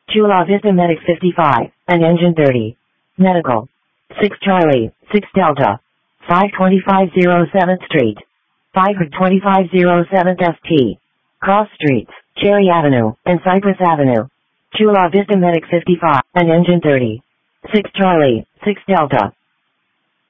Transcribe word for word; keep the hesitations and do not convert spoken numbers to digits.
Chula Vista Medic fifty-five, and Engine thirty. Medical. six Charlie, six Delta. five twenty-five oh seventh Street. five twenty-five oh seventh S T. Cross Streets, Cherry Avenue, and Cypress Avenue. Chula Vista Medic fifty-five, and Engine thirty. six Charlie, six Delta.